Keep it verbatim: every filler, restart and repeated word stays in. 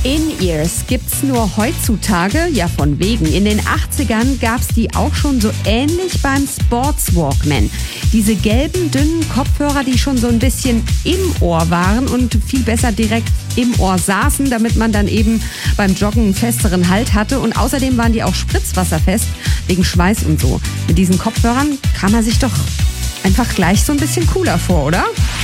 In-Ears gibt's nur heutzutage, ja von wegen. In den achtzigern gab's die auch schon so ähnlich beim Sports Walkman. Diese gelben, dünnen Kopfhörer, die schon so ein bisschen im Ohr waren und viel besser direkt im Ohr saßen, damit man dann eben beim Joggen einen festeren Halt hatte. Und außerdem waren die auch spritzwasserfest, wegen Schweiß und so. Mit diesen Kopfhörern kam man sich doch einfach gleich so ein bisschen cooler vor, oder?